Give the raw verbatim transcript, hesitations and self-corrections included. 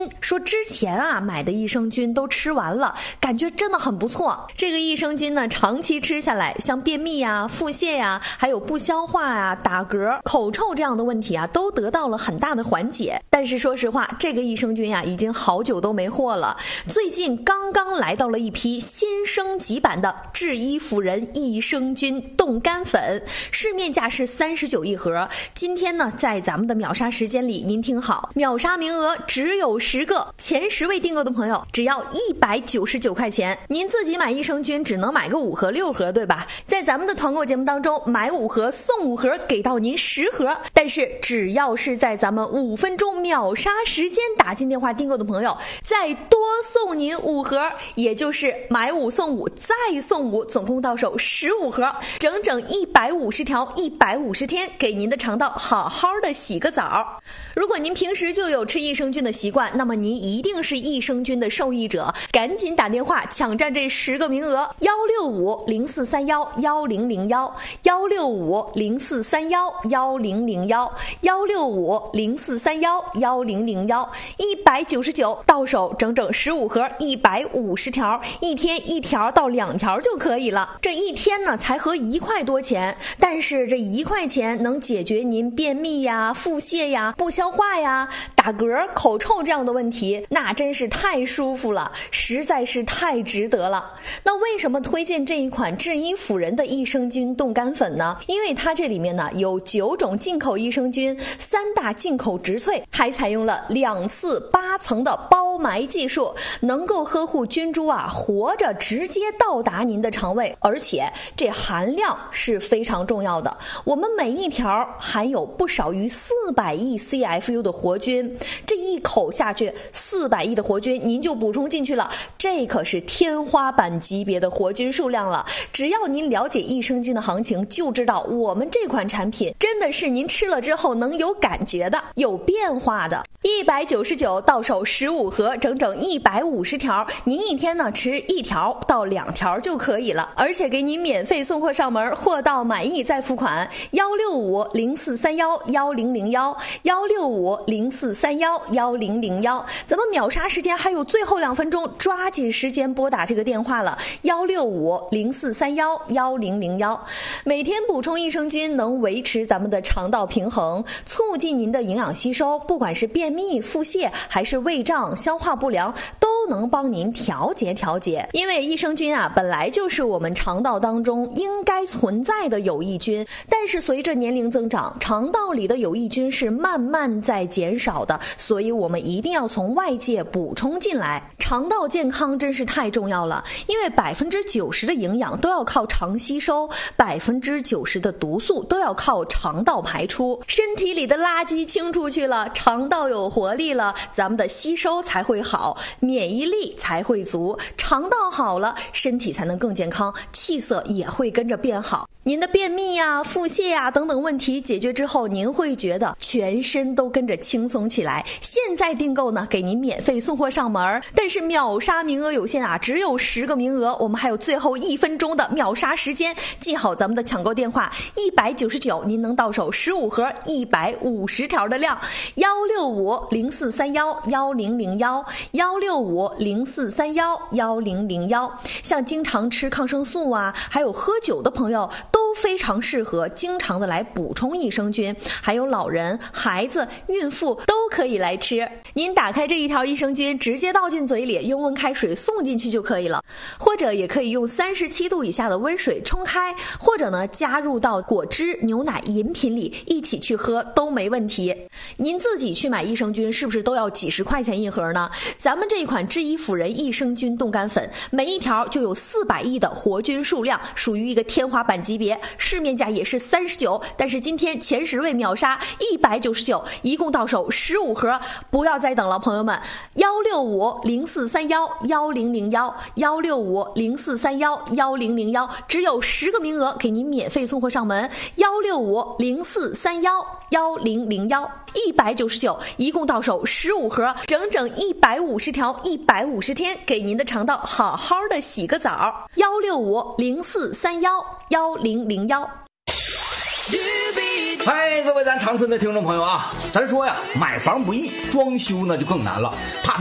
说之前啊买的益生菌都吃完了，感觉真的很不错。这个益生菌呢，长期吃下来，像便秘呀、腹泻呀，还有不消化啊、打嗝、口臭这样的问题啊，都得到了很大的缓解。但是说实话，这个益生菌呀，已经好久都没货了。最近刚刚来到了一批新升级版的智医辅仁益生菌冻干粉，市面价是三十九一盒。今天呢，在咱们的秒杀时间里，您听好，秒杀名额只有十个，前十位订购的朋友只要一百九十九块钱。您自己买益生菌只能买个五盒六盒，对吧？在咱们的团购节目当中，买五盒送五盒，给到您十盒。但是只要是在咱们五分钟秒杀时间打进电话订购的朋友，再多送您五盒，也就是买五送五再送五，总共到手十五盒，整整一百五十条，一百五十天，给您的肠道好好的洗个澡。如果您平时就有吃益生菌的习惯，那么您一定是益生菌的受益者，赶紧打电话抢占这十个名额，幺六五零四三幺幺零零幺，幺六五零四三幺幺零零幺，幺六五零四三幺幺零零幺，一百九十九到手，整整十五盒，一百五十条，一天一条到两条就可以了。这一天呢，才合一块多钱，但是这一块钱能解决您便秘呀、腹泻呀、不消化呀、打嗝、口臭这样的问题，那真是太舒服了，实在是太值得了。那为什么推荐这一款智医辅仁的益生菌冻干粉呢？因为它这里面呢有九种进口益生菌，三大进口植萃，还采用了两次八层的包埋技术，能够呵护菌株啊活着直接到达您的肠胃，而且这含量是非常重要的。我们每一条含有不少于四百亿 C F U 的活菌，这一口下去四百亿的活菌您就补充进去了，这可是天花板级别的活菌数量了。只要您了解益生菌的行情，就知道我们这款产品真的是您吃了之后能有感觉的，有变化的。一百九十九到手十五盒，整整一百五十条，您一天呢吃一条到两条就可以了，而且给您免费送货上门，货到满意再付款。幺六五零四三幺幺零零幺，幺六五零四三幺幺零零幺，咱们秒杀时间还有最后两分钟，抓紧时间拨打这个电话了，幺六五零四三幺幺零零幺。每天补充益生菌能维持咱们的肠道平衡，促进您的营养吸收，不管是便秘、腹泻还是胃胀、消化不良，都能帮您调节调节。因为益生菌啊本来就是我们肠道当中应该存在的有益菌，但是随着年龄增长，肠道里的有益菌是慢慢在减少的，所以我们一定要从外界补充进来。肠道健康真是太重要了，因为百分之九十的营养都要靠肠吸收，百分之九十的毒素都要靠肠道排出。身体里的垃圾清出去了，肠道有活力了，咱们的吸收才会好，免疫力才会足，肠道好了，身体才能更健康，气色也会跟着变好。您的便秘呀、腹泻呀等等问题解决之后，您会觉得全身都跟着轻松起来。现在订购呢，给您免费送货上门，但是秒杀名额有限啊，只有十个名额，我们还有最后一分钟的秒杀时间，记好咱们的抢购电话，一百九十九，您能到手十五盒，一百五十条的量，幺六五零四三幺幺零零幺，幺六五零四三幺幺零零幺。像经常吃抗生素啊，还有喝酒的朋友，都非常适合经常的来补充益生菌，还有老人、孩子、孕妇都可以来吃。您打开这一条益生菌，直接倒进嘴里，用温开水送进去就可以了，或者也可以用三十七度以下的温水冲开，或者呢加入到果汁、牛奶、饮品里一起去喝都没问题。您自己去买益生菌是不是都要几十块钱一盒呢？咱们这一款智医辅仁益生菌冻干粉，每一条就有四百亿的活菌数量，属于一个天花板级别，市面价也是三十九，但是今天前十位秒杀一百九十九，一共到手十五盒，不要再等了，朋友们，幺六五零四三幺幺零零幺，幺六五零四三幺幺零零幺，只有十个名额，给您免费送货上门，幺六五零四三幺幺零零幺，一百九十九，一共到手十五盒，整整一百五十条，一百五十天，给您的肠道好好的洗个澡，幺六五零四三幺幺零零幺。 嗨，各位咱长春的听众朋友啊，咱说呀，买房不易，装修呢就更难了。怕